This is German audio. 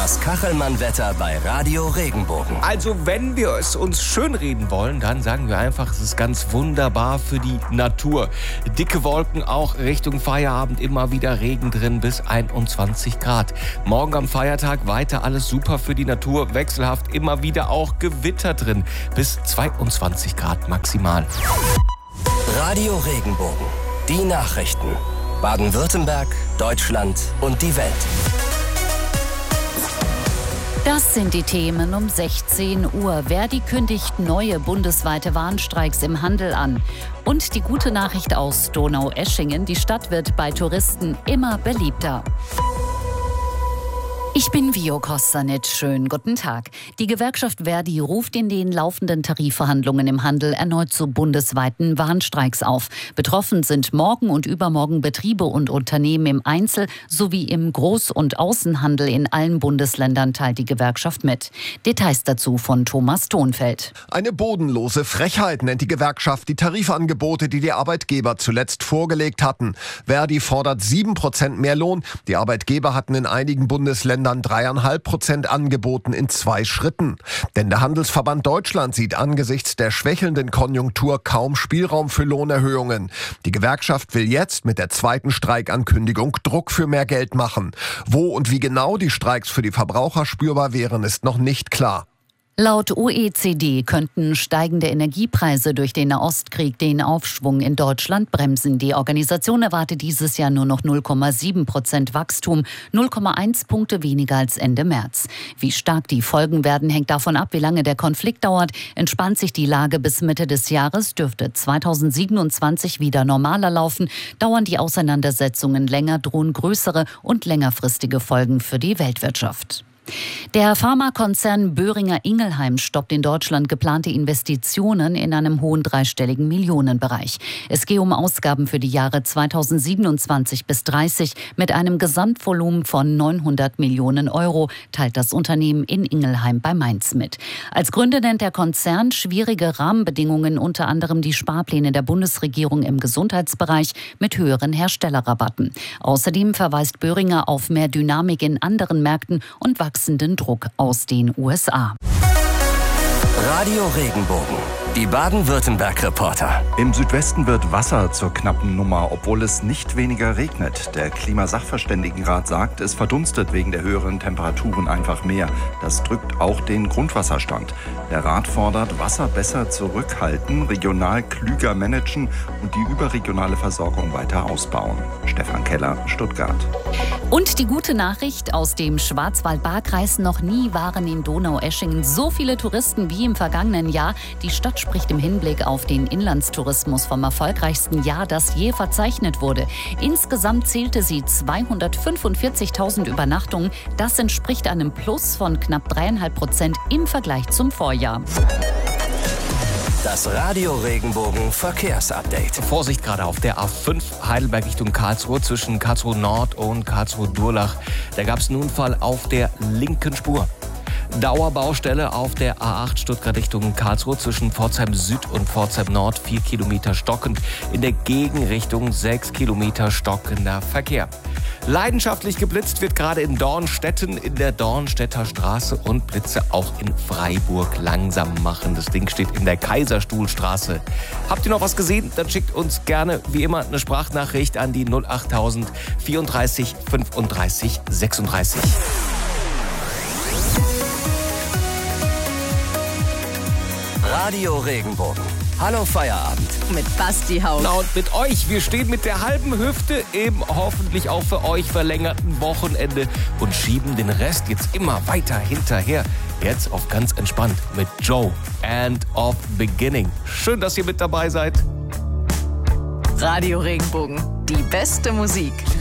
Das Kachelmann-Wetter bei Radio Regenbogen. Also wenn wir es uns schönreden wollen, dann sagen wir einfach, es ist ganz wunderbar für die Natur. Dicke Wolken, auch Richtung Feierabend immer wieder Regen drin bis 21 Grad. Morgen am Feiertag weiter alles super für die Natur. Wechselhaft immer wieder auch Gewitter drin bis 22 Grad maximal. Radio Regenbogen. Die Nachrichten. Baden-Württemberg, Deutschland und die Welt. Das sind die Themen um 16 Uhr. Verdi kündigt neue bundesweite Warnstreiks im Handel an. Und die gute Nachricht aus Donaueschingen: Die Stadt wird bei Touristen immer beliebter. Ich bin Vio Kostanic. Schönen guten Tag. Die Gewerkschaft Verdi ruft in den laufenden Tarifverhandlungen im Handel erneut zu bundesweiten Warnstreiks auf. Betroffen sind morgen und übermorgen Betriebe und Unternehmen im Einzel- sowie im Groß- und Außenhandel in allen Bundesländern, teilt die Gewerkschaft mit. Details dazu von Thomas Thonfeld. Eine bodenlose Frechheit nennt die Gewerkschaft die Tarifangebote, die Arbeitgeber zuletzt vorgelegt hatten. Verdi fordert 7% mehr Lohn. Die Arbeitgeber hatten in einigen Bundesländern 3,5% angeboten in 2 Schritten. Denn der Handelsverband Deutschland sieht angesichts der schwächelnden Konjunktur kaum Spielraum für Lohnerhöhungen. Die Gewerkschaft will jetzt mit der zweiten Streikankündigung Druck für mehr Geld machen. Wo und wie genau die Streiks für die Verbraucher spürbar wären, ist noch nicht klar. Laut OECD könnten steigende Energiepreise durch den Nahostkrieg den Aufschwung in Deutschland bremsen. Die Organisation erwartet dieses Jahr nur noch 0,7% Wachstum, 0,1 Punkte weniger als Ende März. Wie stark die Folgen werden, hängt davon ab, wie lange der Konflikt dauert. Entspannt sich die Lage bis Mitte des Jahres, dürfte 2027 wieder normaler laufen. Dauern die Auseinandersetzungen länger, drohen größere und längerfristige Folgen für die Weltwirtschaft. Der Pharmakonzern Boehringer Ingelheim stoppt in Deutschland geplante Investitionen in einem hohen dreistelligen Millionenbereich. Es gehe um Ausgaben für die Jahre 2027 bis 30 mit einem Gesamtvolumen von 900 Millionen Euro, teilt das Unternehmen in Ingelheim bei Mainz mit. Als Gründe nennt der Konzern schwierige Rahmenbedingungen, unter anderem die Sparpläne der Bundesregierung im Gesundheitsbereich mit höheren Herstellerrabatten. Außerdem verweist Boehringer auf mehr Dynamik in anderen Märkten und wachsenden Druck aus den USA. Radio Regenbogen. Die Baden-Württemberg-Reporter. Im Südwesten wird Wasser zur knappen Nummer, obwohl es nicht weniger regnet. Der Klimasachverständigenrat sagt, es verdunstet wegen der höheren Temperaturen einfach mehr. Das drückt auch den Grundwasserstand. Der Rat fordert, Wasser besser zurückhalten, regional klüger managen und die überregionale Versorgung weiter ausbauen. Stefan Keller, Stuttgart. Und die gute Nachricht aus dem Schwarzwald-Baar-Kreis: Noch nie waren in Donaueschingen so viele Touristen wie im vergangenen Jahr. Die Stadt spricht im Hinblick auf den Inlandstourismus vom erfolgreichsten Jahr, das je verzeichnet wurde. Insgesamt zählte sie 245.000 Übernachtungen. Das entspricht einem Plus von knapp 3,5% im Vergleich zum Vorjahr. Das Radio Regenbogen Verkehrsupdate. Vorsicht gerade auf der A5 Heidelberg Richtung Karlsruhe zwischen Karlsruhe Nord und Karlsruhe Durlach. Da gab es einen Unfall auf der linken Spur. Dauerbaustelle auf der A8 Stuttgart Richtung Karlsruhe zwischen Pforzheim Süd und Pforzheim Nord, 4 Kilometer stockend. In der Gegenrichtung 6 Kilometer stockender Verkehr. Leidenschaftlich geblitzt wird gerade in Dornstetten in der Dornstädter Straße und Blitze auch in Freiburg langsam machen. Das Ding steht in der Kaiserstuhlstraße. Habt ihr noch was gesehen? Dann schickt uns gerne wie immer eine Sprachnachricht an die 08000 34 35 36. Radio Regenbogen. Hallo Feierabend. Mit Basti Haug. Na und mit euch. Wir stehen mit der halben Hüfte im hoffentlich auch für euch verlängerten Wochenende und schieben den Rest jetzt immer weiter hinterher. Jetzt auf ganz entspannt mit Joe, End of Beginning. Schön, dass ihr mit dabei seid. Radio Regenbogen. Die beste Musik.